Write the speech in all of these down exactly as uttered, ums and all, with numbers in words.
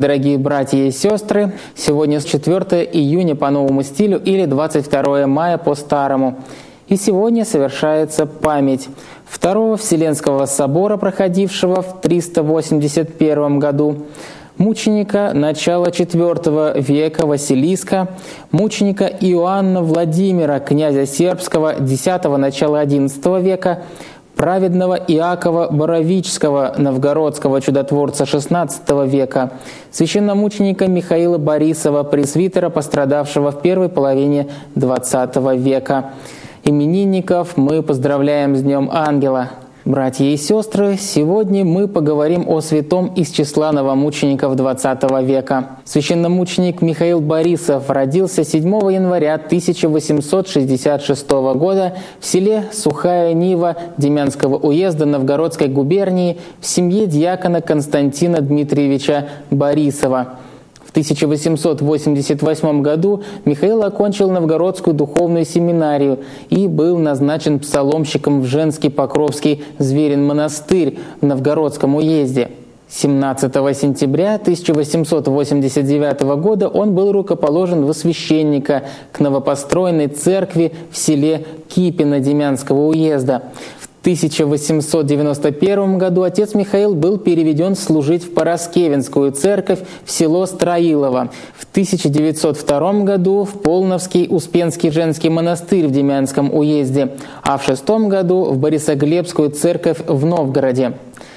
Дорогие братья и сестры, сегодня четвёртое июня по новому стилю или двадцать второе мая по старому. И сегодня совершается память Второго Вселенского собора, проходившего в триста восемьдесят первом году, мученика начала четвёртого века Василиска, мученика Иоанна Владимира, князя сербского десятого начала одиннадцатого века, праведного Иакова Боровического, новгородского чудотворца шестнадцатого века, священномученика Михаила Борисова, пресвитера, пострадавшего в первой половине двадцатого века. Именинников мы поздравляем с Днем Ангела. Братья и сестры, сегодня мы поговорим о святом из числа новомучеников двадцатого века. Священномученик Михаил Борисов родился седьмого января тысяча восемьсот шестьдесят шестого года в селе Сухая Нива Демянского уезда Новгородской губернии в семье дьякона Константина Дмитриевича Борисова. В тысяча восемьсот восемьдесят восьмом году Михаил окончил Новгородскую духовную семинарию и был назначен псаломщиком в Женский Покровский Зверин монастырь в Новгородском уезде. семнадцатого сентября тысяча восемьсот восемьдесят девятого года он был рукоположен во священника к новопостроенной церкви в селе Кипино Демянского уезда. В тысяча восемьсот девяносто первом году отец Михаил был переведен служить в Параскевенскую церковь в село Строилово. В тысяча девятьсот втором году в Полновский Успенский женский монастырь в Демянском уезде, а в шестом году в Борисоглебскую церковь в Новгороде.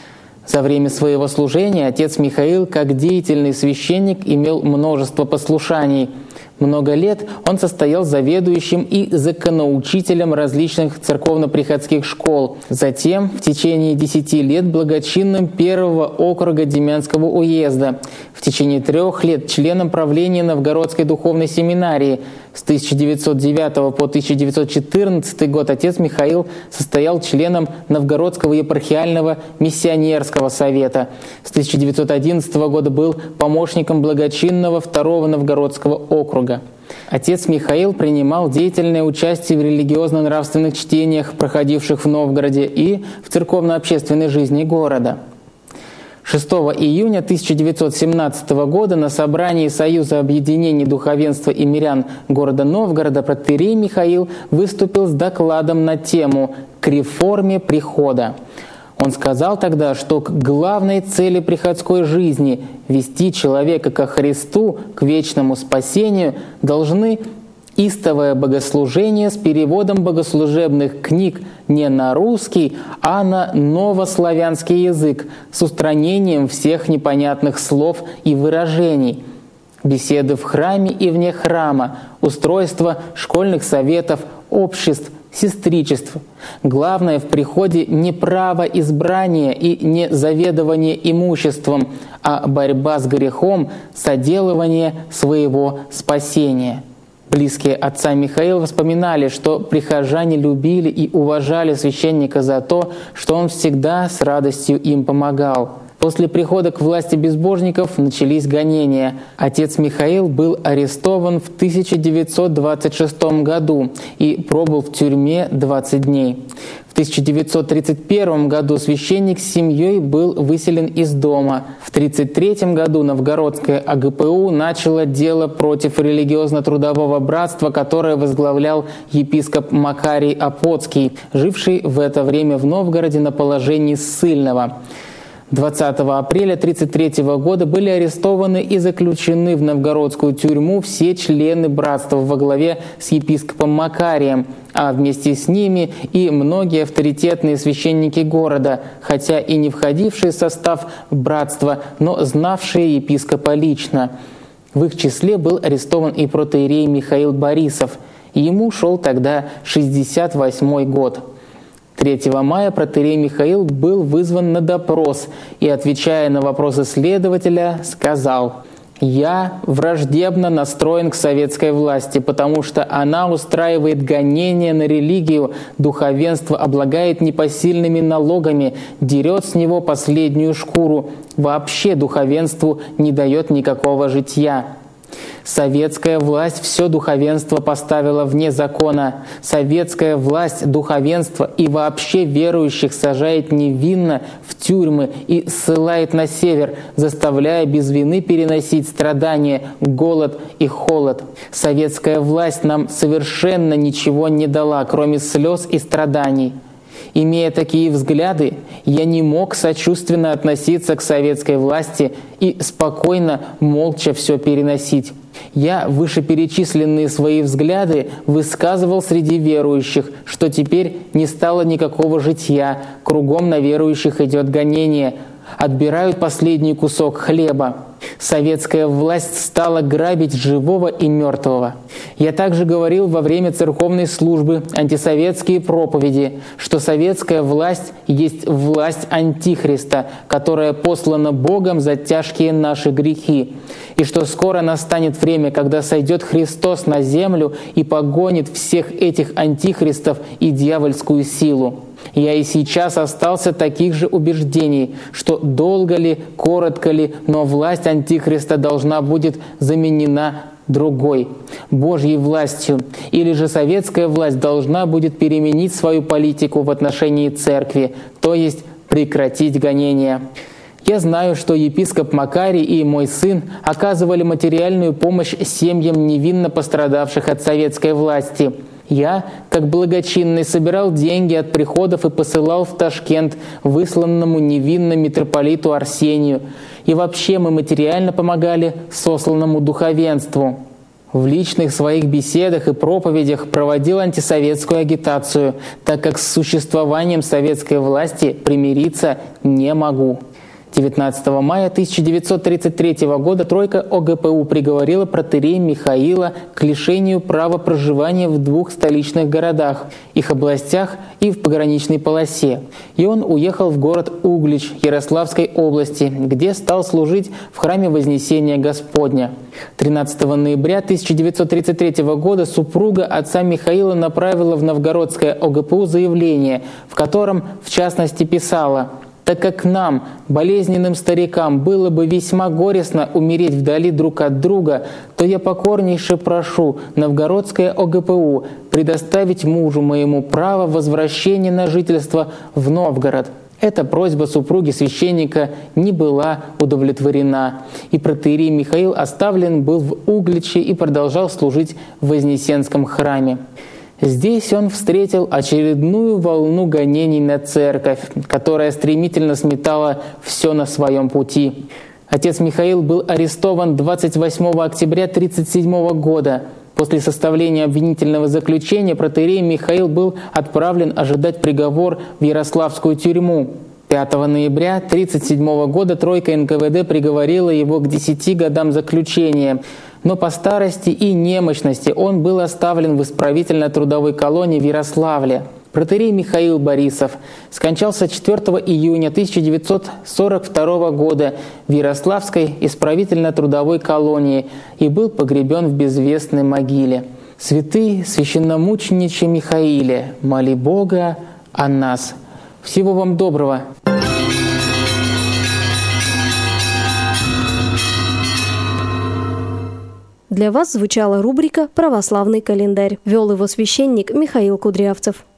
За время своего служения отец Михаил, как деятельный священник, имел множество послушаний. Много лет он состоял заведующим и законоучителем различных церковно-приходских школ. Затем в течение десяти лет благочинным первого округа Демянского уезда. В течение трех лет членом правления Новгородской духовной семинарии. С тысяча девятьсот девятого по тысяча девятьсот четырнадцатый год отец Михаил состоял членом Новгородского епархиального миссионерского совета. С тысяча девятьсот одиннадцатого года был помощником благочинного второго Новгородского округа. Отец Михаил принимал деятельное участие в религиозно-нравственных чтениях, проходивших в Новгороде, и в церковно-общественной жизни города. шестого июня тысяча девятьсот семнадцатого года на собрании Союза объединений духовенства и мирян города Новгорода протоиерей Михаил выступил с докладом на тему «К реформе прихода». Он сказал тогда, что к главной цели приходской жизни — вести человека ко Христу, к вечному спасению — должны истовое богослужение с переводом богослужебных книг не на русский, а на новославянский язык, с устранением всех непонятных слов и выражений, беседы в храме и вне храма, устройство школьных советов, обществ, сестричеств. Главное в приходе не право избрания и не заведование имуществом, а борьба с грехом, соделывание своего спасения. Близкие отца Михаила вспоминали, что прихожане любили и уважали священника за то, что он всегда с радостью им помогал. После прихода к власти безбожников начались гонения. Отец Михаил был арестован в тысяча девятьсот двадцать шестом году и пробыл в тюрьме двадцать дней. В тысяча девятьсот тридцать первом году священник с семьей был выселен из дома. В тысяча девятьсот тридцать третьем году Новгородское А Г П У начало дело против религиозно-трудового братства, которое возглавлял епископ Макарий Апоцкий, живший в это время в Новгороде на положении ссыльного. двадцатого апреля тысяча девятьсот тридцать третьего года были арестованы и заключены в новгородскую тюрьму все члены братства во главе с епископом Макарием, а вместе с ними и многие авторитетные священники города, хотя и не входившие в состав братства, но знавшие епископа лично. В их числе был арестован и протоиерей Михаил Борисов. Ему шел тогда шестьдесят восьмой год. третьего мая протоиерей Михаил был вызван на допрос и, отвечая на вопросы следователя, сказал: «Я враждебно настроен к советской власти, потому что она устраивает гонения на религию, духовенство облагает непосильными налогами, дерет с него последнюю шкуру, вообще духовенству не дает никакого житья». Советская власть все духовенство поставила вне закона. Советская власть духовенство и вообще верующих сажает невинно в тюрьмы и ссылает на север, заставляя без вины переносить страдания, голод и холод. Советская власть нам совершенно ничего не дала, кроме слез и страданий. Имея такие взгляды, я не мог сочувственно относиться к советской власти и спокойно, молча все переносить. Я вышеперечисленные свои взгляды высказывал среди верующих, что теперь не стало никакого житья, кругом на верующих идет гонение, отбирают последний кусок хлеба. Советская власть стала грабить живого и мертвого. Я также говорил во время церковной службы антисоветские проповеди, что советская власть есть власть Антихриста, которая послана Богом за тяжкие наши грехи, и что скоро настанет время, когда сойдет Христос на землю и погонит всех этих антихристов и дьявольскую силу. Я и сейчас остался таких же убеждений, что долго ли, коротко ли, но власть Антихриста должна будет заменена другой, Божьей властью, или же советская власть должна будет переменить свою политику в отношении церкви, то есть прекратить гонения. Я знаю, что епископ Макарий и мой сын оказывали материальную помощь семьям невинно пострадавших от советской власти. Я, как благочинный, собирал деньги от приходов и посылал в Ташкент высланному невинно митрополиту Арсению. И вообще мы материально помогали сосланному духовенству. В личных своих беседах и проповедях проводил антисоветскую агитацию, так как с существованием советской власти примириться не могу. девятнадцатого мая тысяча девятьсот тридцать третьего года тройка О Гэ Пэ У приговорила протоиерея Михаила к лишению права проживания в двух столичных городах, их областях и в пограничной полосе. И он уехал в город Углич Ярославской области, где стал служить в храме Вознесения Господня. тринадцатого ноября тысяча девятьсот тридцать третьего года супруга отца Михаила направила в Новгородское О Гэ Пэ У заявление, в котором, в частности, писала: «Так как нам, болезненным старикам, было бы весьма горестно умереть вдали друг от друга, то я покорнейше прошу Новгородское О Гэ Пэ У предоставить мужу моему право возвращения на жительство в Новгород». Эта просьба супруги священника не была удовлетворена, и протоиерей Михаил оставлен был в Угличе и продолжал служить в Вознесенском храме. Здесь он встретил очередную волну гонений на церковь, которая стремительно сметала все на своем пути. Отец Михаил был арестован двадцать восьмого октября тысяча девятьсот тридцать седьмого года. После составления обвинительного заключения протоиерей Михаил был отправлен ожидать приговор в Ярославскую тюрьму. пятого ноября тысяча девятьсот тридцать седьмого года тройка Эн Ка Вэ Дэ приговорила его к десяти годам заключения. Но по старости и немощности он был оставлен в исправительно-трудовой колонии в Ярославле. Протоиерей Михаил Борисов скончался четвёртого июня тысяча девятьсот сорок второго года в Ярославской исправительно-трудовой колонии и был погребен в безвестной могиле. Святый священномучениче Михаиле, моли Бога о нас. Всего вам доброго! Для вас звучала рубрика «Православный календарь». Вел его священник Михаил Кудрявцев.